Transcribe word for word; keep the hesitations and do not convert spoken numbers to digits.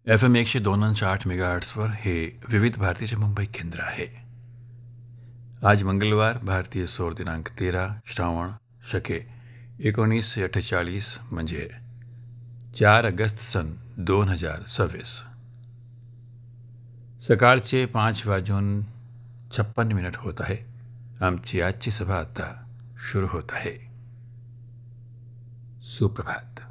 F M एकशे दोन अंश आठ मेगाहर्ट्सवर हे विविध भारतीचे मुंबई केंद्र आहे. आज मंगळवार, भारतीय सौर दिनांक तेरा श्रावण शके एकोणीसशे अठ्ठेचाळीस म्हणजे चार ऑगस्ट सन दोन हजार सव्वीस. सकाळचे पाच वाजून छप्पन मिनिट होत आहे. आमची आजची सभा आता सुरू होत आहे. सुप्रभात.